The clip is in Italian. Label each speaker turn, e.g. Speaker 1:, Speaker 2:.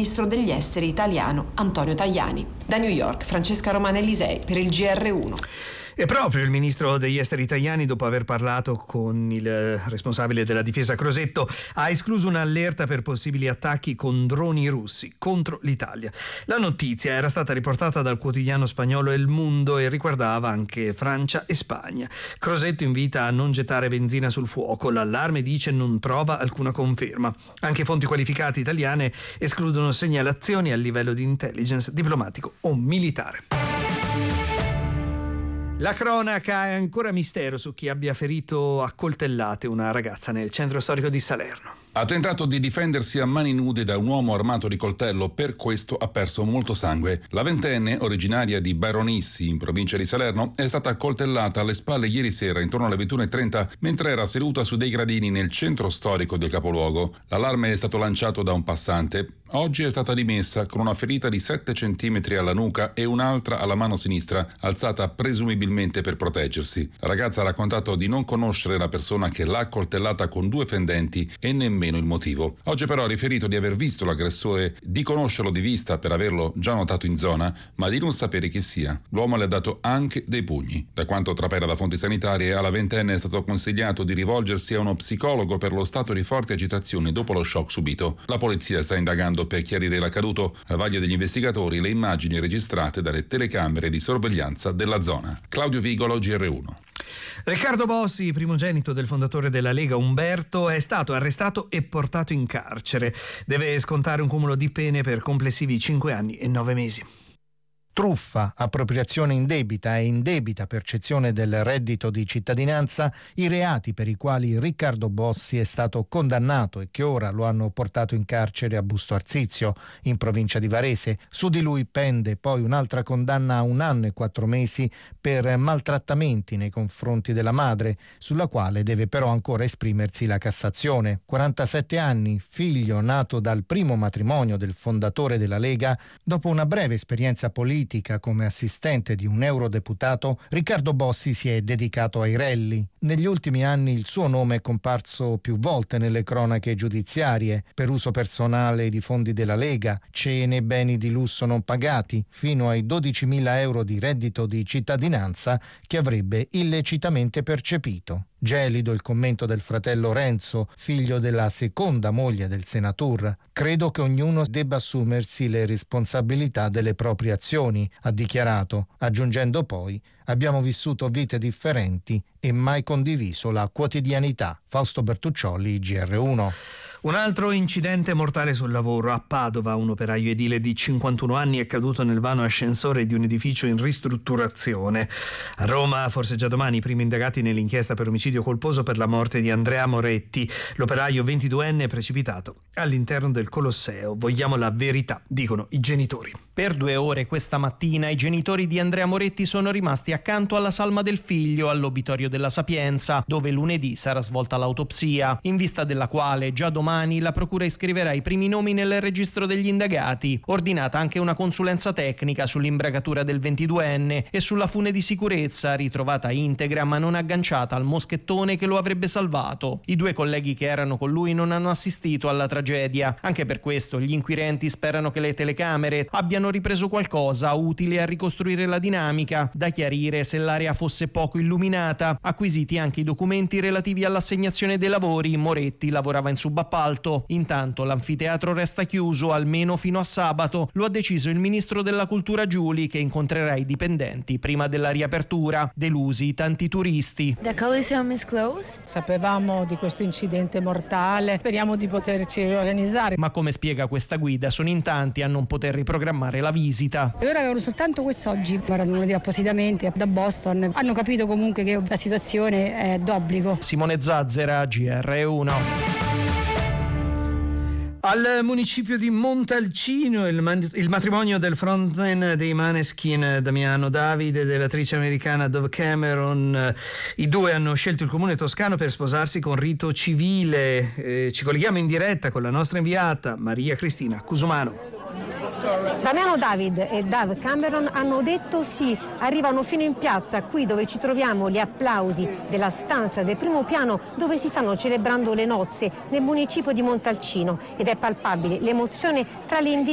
Speaker 1: ministro degli esteri italiano Antonio Tajani. Da New York, Francesca Romana Elisei per il GR1.
Speaker 2: E proprio il ministro degli esteri italiani, dopo aver parlato con il responsabile della difesa Crosetto, ha escluso un'allerta per possibili attacchi con droni russi contro l'Italia. La notizia era stata riportata dal quotidiano spagnolo El Mundo e riguardava anche Francia e Spagna. Crosetto invita a non gettare benzina sul fuoco. L'allarme, dice, non trova alcuna conferma. Anche fonti qualificate italiane escludono segnalazioni a livello di intelligence diplomatico o militare. La cronaca è ancora mistero su chi abbia ferito a coltellate una ragazza nel centro storico di Salerno.
Speaker 3: Ha tentato di difendersi a mani nude da un uomo armato di coltello, per questo ha perso molto sangue. La ventenne, originaria di Baronissi, in provincia di Salerno, è stata accoltellata alle spalle ieri sera intorno alle 21:30 mentre era seduta su dei gradini nel centro storico del capoluogo. L'allarme è stato lanciato da un passante. Oggi è stata dimessa con una ferita di 7 centimetri alla nuca e un'altra alla mano sinistra, alzata presumibilmente per proteggersi. La ragazza ha raccontato di non conoscere la persona che l'ha accoltellata con 2 fendenti e nemmeno il motivo. Oggi però ha riferito di aver visto l'aggressore, di conoscerlo di vista per averlo già notato in zona, ma di non sapere chi sia. L'uomo le ha dato anche dei pugni. Da quanto trapela da fonti sanitarie, alla ventenne è stato consigliato di rivolgersi a uno psicologo per lo stato di forte agitazione dopo lo shock subito. La polizia sta indagando per chiarire l'accaduto. Al vaglio degli investigatori le immagini registrate dalle telecamere di sorveglianza della zona. Claudio Vigolo, GR1.
Speaker 2: Riccardo Bossi, primogenito del fondatore della Lega Umberto, è stato arrestato e portato in carcere. Deve scontare un cumulo di pene per complessivi 5 anni e 9 mesi.
Speaker 4: Truffa, appropriazione indebita e indebita percezione del reddito di cittadinanza, i reati per i quali Riccardo Bossi è stato condannato e che ora lo hanno portato in carcere a Busto Arsizio, in provincia di Varese. Su di lui pende poi un'altra condanna a 1 anno e 4 mesi per maltrattamenti nei confronti della madre, sulla quale deve però ancora esprimersi la Cassazione. 47 anni, figlio nato dal primo matrimonio del fondatore della Lega, dopo una breve esperienza politica come assistente di un eurodeputato, Riccardo Bossi si è dedicato ai rally. Negli ultimi anni il suo nome è comparso più volte nelle cronache giudiziarie per uso personale di fondi della Lega, cene e beni di lusso non pagati, fino ai 12.000 euro di reddito di cittadinanza che avrebbe illecitamente percepito. Gelido il commento del fratello Renzo, figlio della seconda moglie del senatur. Credo che ognuno debba assumersi le responsabilità delle proprie azioni, ha dichiarato, aggiungendo poi: abbiamo vissuto vite differenti e mai condiviso la quotidianità. Fausto Bertuccioli, GR1.
Speaker 2: Un altro incidente mortale sul lavoro. A Padova un operaio edile di 51 anni è caduto nel vano ascensore di un edificio in ristrutturazione. A Roma, forse già domani, i primi indagati nell'inchiesta per omicidio colposo per la morte di Andrea Moretti. L'operaio 22enne è precipitato all'interno del Colosseo. Vogliamo la verità, dicono i genitori.
Speaker 5: Per 2 ore questa mattina i genitori di Andrea Moretti sono rimasti accanto alla salma del figlio all'obitorio della Sapienza, dove lunedì sarà svolta l'autopsia, in vista della quale già domani la procura iscriverà i primi nomi nel registro degli indagati. Ordinata anche una consulenza tecnica sull'imbragatura del 22enne e sulla fune di sicurezza, ritrovata integra ma non agganciata al moschettone che lo avrebbe salvato. I 2 colleghi che erano con lui non hanno assistito alla tragedia. Anche per questo gli inquirenti sperano che le telecamere abbiano ripreso qualcosa utile a ricostruire la dinamica, da chiarire se l'area fosse poco illuminata. Acquisiti anche i documenti relativi all'assegnazione dei lavori, Moretti lavorava in subappalto. Intanto l'anfiteatro resta chiuso almeno fino a sabato, lo ha deciso il ministro della cultura Giuli, che incontrerà i dipendenti prima della riapertura. Delusi tanti turisti.
Speaker 6: The Coliseum is closed. Sapevamo di questo incidente mortale, speriamo di poterci riorganizzare.
Speaker 5: Ma come spiega questa guida, sono in tanti a non poter riprogrammare la visita.
Speaker 6: Loro avevano soltanto quest'oggi, guardano appositamente da Boston, hanno capito comunque che la situazione è d'obbligo.
Speaker 5: Simone Zazzera, GR1.
Speaker 2: Al municipio di Montalcino il matrimonio del frontman dei Maneskin Damiano David e dell'attrice americana Dove Cameron. I 2 hanno scelto il comune toscano per sposarsi con rito civile. Ci colleghiamo in diretta con la nostra inviata Maria Cristina Cusumano.
Speaker 7: Damiano David e Dove Cameron hanno detto sì, arrivano fino in piazza, qui dove ci troviamo gli applausi della stanza del primo piano dove si stanno celebrando le nozze nel municipio di Montalcino, ed è palpabile l'emozione tra le